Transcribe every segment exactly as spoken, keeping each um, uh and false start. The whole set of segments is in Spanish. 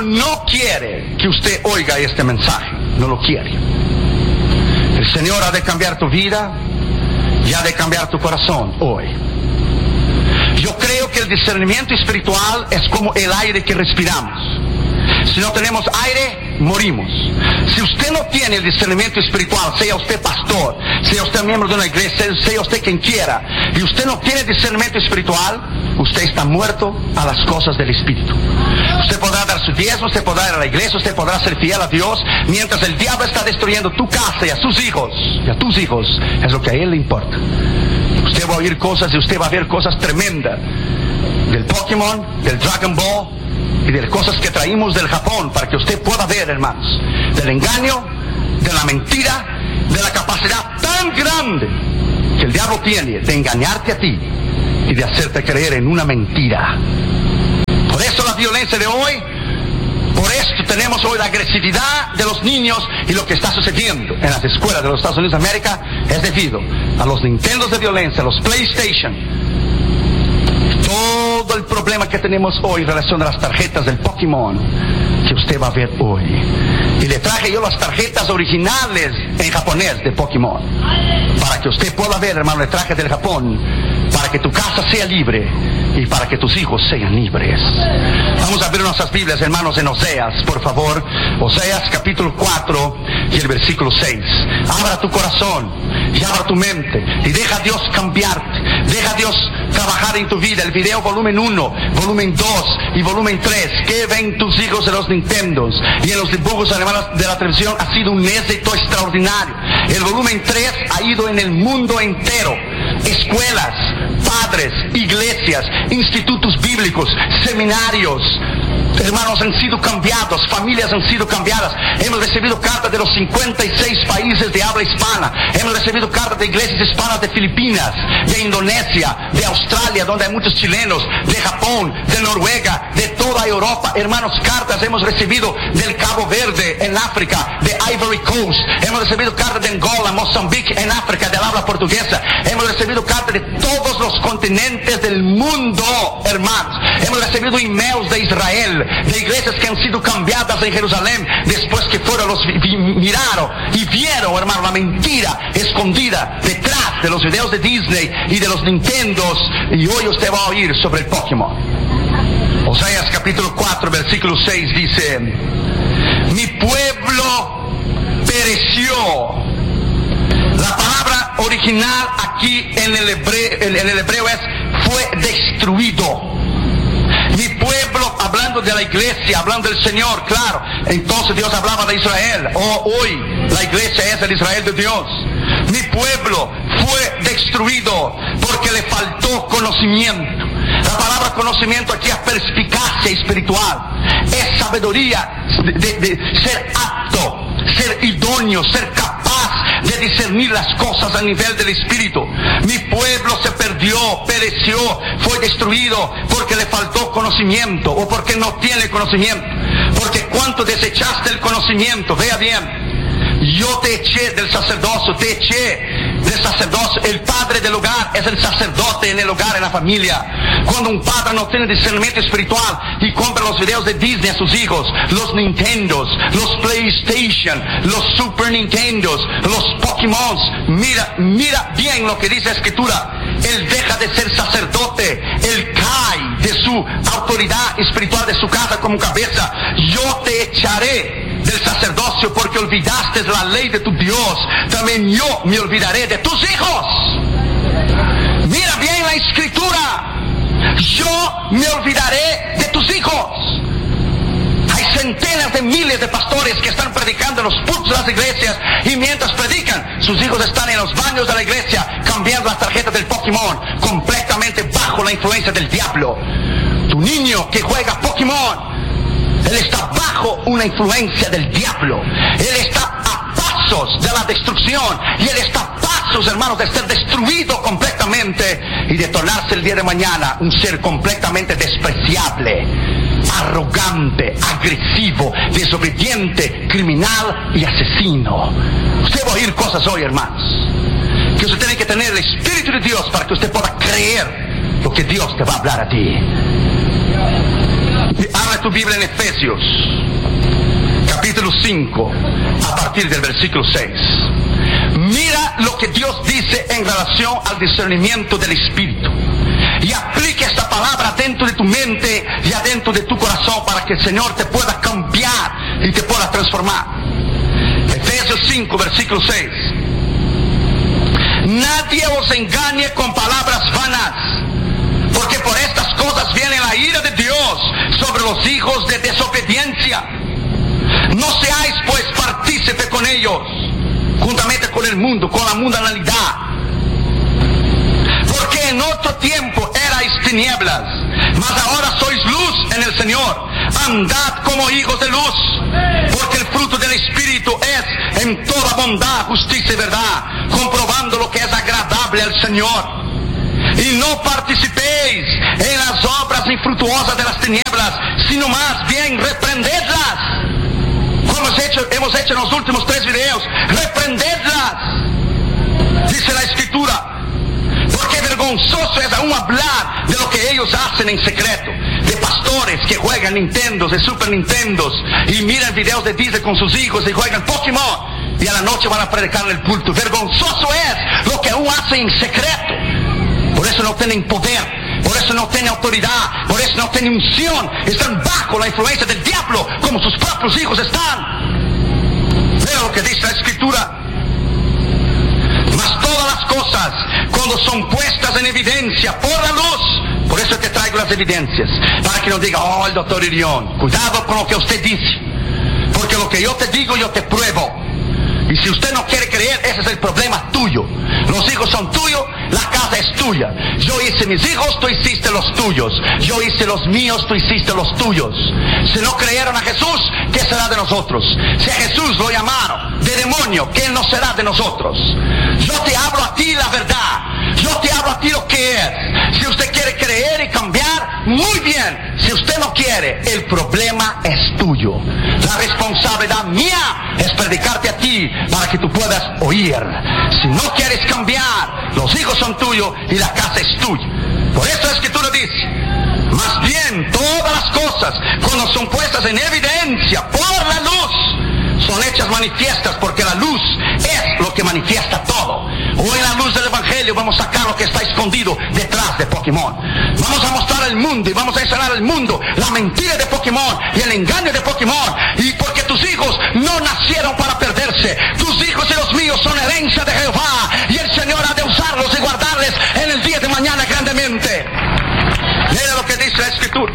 no quiere que usted oiga este mensaje. No lo quiere. El Señor ha de cambiar tu vida y ha de cambiar tu corazón hoy. Yo creo que el discernimiento espiritual es como el aire que respiramos. Si no tenemos aire, morimos. Si usted no tiene el discernimiento espiritual, sea usted pastor, sea usted miembro de una iglesia, sea usted quien quiera, y usted no tiene discernimiento espiritual, usted está muerto a las cosas del Espíritu. Usted podrá dar su diezmo, usted podrá ir a la iglesia, usted podrá ser fiel a Dios, mientras el diablo está destruyendo tu casa y a sus hijos, y a tus hijos, es lo que a él le importa. Usted va a oír cosas y usted va a ver cosas tremendas del Pokémon, del Dragon Ball y de cosas que traímos del Japón, para que usted pueda ver, hermanos, del engaño, de la mentira, de la capacidad tan grande que el diablo tiene de engañarte a ti y de hacerte creer en una mentira. Por eso la violencia de hoy, por esto tenemos hoy la agresividad de los niños, y lo que está sucediendo en las escuelas de los Estados Unidos de América es debido a los Nintendos de violencia, los PlayStation. Todo el problema que tenemos hoy en relación a las tarjetas del Pokémon, que usted va a ver hoy. Y le traje yo las tarjetas originales en japonés de Pokémon, para que usted pueda ver, hermano, le traje del Japón, para que tu casa sea libre y para que tus hijos sean libres. Vamos a abrir nuestras Biblias, hermanos, en Oseas, por favor. Oseas capítulo cuatro y el versículo seis. Abra tu corazón y abra tu mente y deja a Dios cambiarte, deja a Dios trabajar en tu vida. El video volumen uno, volumen dos y volumen tres. ¿Qué ven tus hijos en los Nintendos y en los dibujos animados de la televisión? Ha sido un éxito extraordinario. El volumen tres ha ido en el mundo entero. Escuelas, padres, iglesias, institutos bíblicos, seminarios, hermanos, han sido cambiados, familias han sido cambiadas. Hemos recibido cartas de los cincuenta y seis países de habla hispana. Hemos recibido cartas de iglesias hispanas de Filipinas, de Indonesia, de Australia, donde hay muchos chilenos, de Japón, de Noruega, de toda Europa. Hermanos, cartas hemos recibido del Cabo Verde en África, de Ivory Coast. Hemos recibido cartas de Angola, Mozambique en África, del habla portuguesa. Hemos recibido cartas de todos los continentes del mundo, hermanos. Hemos recibido emails de Israel, de iglesias que han sido cambiadas en Jerusalén después que fueron los miraron y vieron, hermano, la mentira escondida detrás de los videos de Disney y de los Nintendos. Y hoy usted va a oír sobre el Pokémon. Oseas capítulo cuatro versículo seis dice: mi pueblo pereció. La palabra original aquí en el hebreo, en el hebreo es fue destruido. Mi pueblo, hablando de la iglesia, hablando del Señor, claro. Entonces Dios hablaba de Israel. Oh, hoy la iglesia es el Israel de Dios. Mi pueblo fue destruido porque le faltó conocimiento. La palabra conocimiento aquí es perspicacia espiritual. Es sabiduría de, de, de ser apto, ser idóneo, ser capaz de discernir las cosas a nivel del Espíritu. Mi pueblo se perdió, pereció, fue destruido porque le faltó conocimiento o porque no tiene conocimiento. Porque cuando desechaste el conocimiento, vea bien, yo te eché del sacerdocio, te eché del sacerdocio. El padre del hogar es el sacerdote en el hogar, en la familia. Cuando un padre no tiene discernimiento espiritual y compra los videos de Disney a sus hijos, los Nintendos, los PlayStation, los Super Nintendos, los Pokémon, mira, mira bien lo que dice la Escritura. Él deja de ser sacerdote, él cae de su autoridad espiritual de su casa como cabeza. Yo te echaré del sacerdocio porque olvidaste la ley de tu Dios. También yo me olvidaré de tus hijos. Mira bien la Escritura. Yo me olvidaré de tus hijos. Hay centenas de miles de pastores que están predicando en los pulsos de las iglesias, y mientras predican, sus hijos están en los baños de la iglesia cambiando las tarjetas del Pokémon, completamente bajo la influencia del diablo. Tu niño que juega Pokémon, él está bajo una influencia del diablo. Él está a pasos de la destrucción, y él está a pasos, hermanos, de ser destruido completamente y de tornarse el día de mañana un ser completamente despreciable, arrogante, agresivo, desobediente, criminal y asesino. Usted va a oír cosas hoy, hermanos, que usted tiene que tener el Espíritu de Dios para que usted pueda creer lo que Dios te va a hablar a ti. Abre tu Biblia en Efesios, capítulo cinco, a partir del versículo seis. Mira lo que Dios dice en relación al discernimiento del Espíritu. Y aplica esta palabra dentro de tu mente y adentro de tu corazón para que el Señor te pueda cambiar y te pueda transformar. Efesios cinco, versículo seis. Nadie os engañe con palabras vanas, porque por estas cosas viene la ira de Dios sobre los hijos de desobediencia. No seáis pues partícipe con ellos, juntamente con el mundo, con la mundanalidad. Porque en otro tiempo erais tinieblas, mas ahora sois luz en el Señor. Andad como hijos de luz, porque el fruto del Espíritu es en toda bondad, justicia y verdad, comprobando lo que es agradable al Señor. Y no participéis en las obras infructuosas de las tinieblas, sino más bien reprendedlas. Como hemos hecho, hemos hecho en los últimos tres videos, reprendedlas, dice la Escritura. Porque vergonzoso es aún hablar de lo que ellos hacen en secreto. De pastores que juegan Nintendo, de Super Nintendos, y miran videos de Disney con sus hijos y juegan Pokémon, y a la noche van a predicar en el culto. Vergonzoso es lo que aún hacen en secreto. Por eso no tienen poder, por eso no tienen autoridad, por eso no tienen unción. Están bajo la influencia del diablo, como sus propios hijos están. Mira lo que dice la Escritura. Mas todas las cosas, cuando son puestas en evidencia por la luz, por eso te traigo las evidencias, para que no diga, oh, el doctor Irión, cuidado con lo que usted dice, porque lo que yo te digo, yo te pruebo. Y si usted no quiere creer, ese es el problema tuyo. Los hijos son tuyos, la casa es tuya. Yo hice mis hijos, tú hiciste los tuyos. Yo hice los míos, tú hiciste los tuyos. Si no creyeron a Jesús, ¿qué será de nosotros? Si a Jesús lo llamaron de demonio, ¿qué no será de nosotros? Yo te hablo a ti la verdad. Yo te hablo a ti lo que es. Si usted quiere creer y cambiar, muy bien. Si usted no quiere, el problema es tuyo. La responsabilidad mía es predicarte a ti para que tú puedas oír. Si no quieres cambiar, los hijos son tuyos y la casa es tuya. Por eso la Escritura dice, más bien todas las cosas, cuando son puestas en evidencia por la luz, son hechas manifiestas, porque la luz es lo que manifiesta todo. Hoy en la luz del Evangelio vamos a sacar lo que está escondido detrás de Pokémon. Vamos a mostrar al mundo y vamos a enseñar al mundo la mentira de Pokémon y el engaño de Pokémon. Y porque tus hijos no nacieron para perderse, tus hijos y los míos son herencia de Jehová, y el Señor ha de usarlos y guardarles en el día de mañana grandemente. Mira lo que dice la Escritura.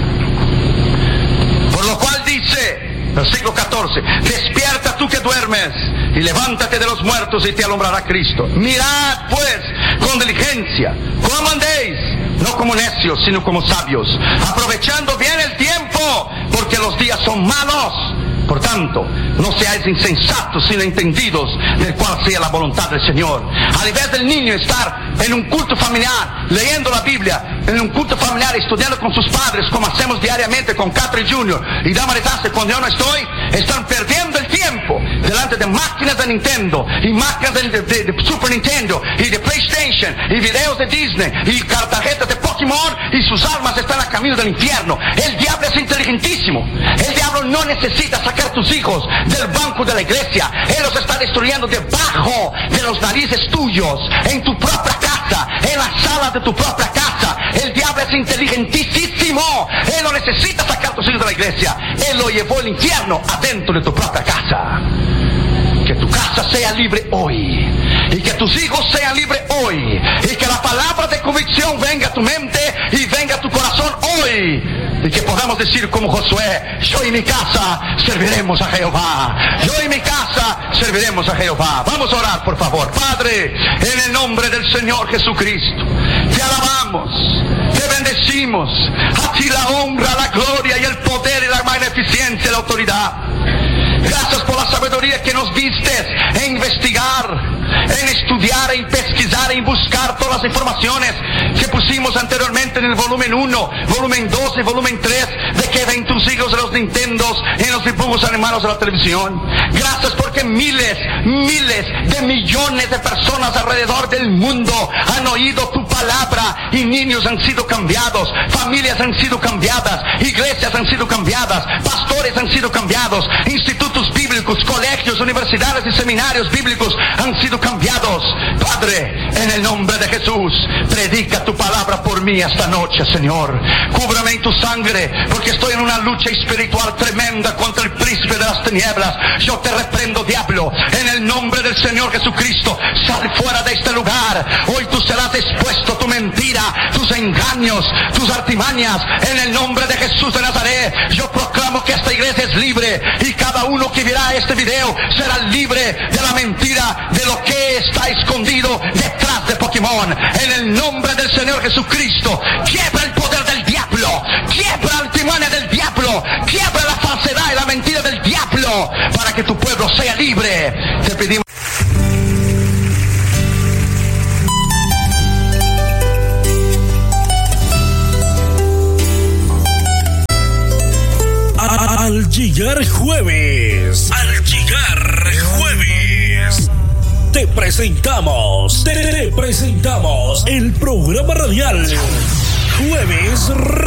Por lo cual dice, versículo catorce, despierta tú que duermes y levántate de los muertos y te alumbrará Cristo. Mirad pues con diligencia cómo andéis, no como necios sino como sabios, aprovechando bien el tiempo, porque los días son malos. Por tanto, no seáis insensatos sino entendidos del cual sea la voluntad del Señor. Al vez del niño estar en un culto familiar, leyendo la Biblia, en un culto familiar, estudiando con sus padres, como hacemos diariamente con Catherine junior y Dama de Taste cuando yo no estoy, están perdiendo el tiempo delante de máquinas de Nintendo y máquinas de, de, de, de Super Nintendo y de PlayStation y videos de Disney y tarjetas de Pokémon, y sus almas están a camino del infierno. El diablo es inteligentísimo. El diablo no necesita sacar tus hijos del banco de la iglesia. Él los está destruyendo debajo de los narices tuyos, en tu propia casa, en la sala de tu propia casa. El diablo es inteligentísimo. Él no necesita sacar tus hijos de la iglesia. Él lo llevó al infierno adentro de tu propia casa. Que tu casa sea libre hoy, y que tus hijos sean libres hoy, y que la palabra de convicción venga a tu mente y venga a tu corazón hoy, y que podamos decir como Josué, yo y mi casa serviremos a Jehová. Yo y mi casa serviremos a Jehová. Vamos a orar, por favor. Padre, en el nombre del Señor Jesucristo, te alabamos, te bendecimos. A ti la honra, la gloria y el poder y la magnificencia y la autoridad. Gracias por la sabiduría que nos diste en investigar, en estudiar, en pesquisar, en buscar todas las informaciones que pusimos anteriormente en el volumen uno, volumen dos y volumen tres, de que ven tus hijos en los Nintendos, en los dibujos animados de la televisión. Gracias porque miles, miles de millones de personas alrededor del mundo han oído tu palabra, y niños han sido cambiados, familias han sido cambiadas, iglesias han sido sido cambiadas, pastores han sido cambiados, institutos bíblicos, colegios, universidades y seminarios bíblicos han sido cambiados. Padre, en el nombre de Jesús, predica tu palabra por mí esta noche, Señor. Cúbrame en tu sangre, porque estoy en una lucha espiritual tremenda contra el príncipe de las tinieblas. Yo te reprendo, diablo, en el nombre del Señor Jesucristo. Sal fuera de este lugar. Hoy tú serás expuesto, tu mentira, tus engaños, tus artimañas, en el nombre de Jesús de Nazaret. Yo proclamo que esta iglesia es libre, y cada uno que verá este video será libre de la mentira, de lo que está escondido detrás de Pokémon. En el nombre del Señor Jesucristo, quiebra el poder del diablo, quiebra la artimaña del diablo, quiebra la falsedad y la mentira del diablo, para que tu pueblo sea libre. Te pedimos. Al llegar jueves, al llegar jueves, te presentamos, te presentamos el programa radial Jueves